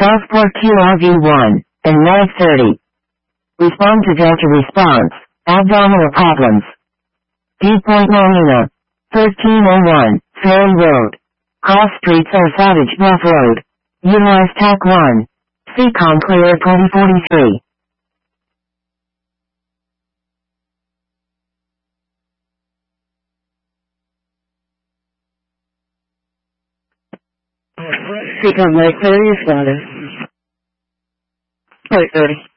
Southport QRV1, and Nav 30. Respond to Delta response. Abdominal problems. D-Point Marina. 1301, Ferry Road. Cross streets or Savage Bluff Road. Utilize TAC 1. CCOM clear 2043. CCOM Lake 30 responded. Lake 30.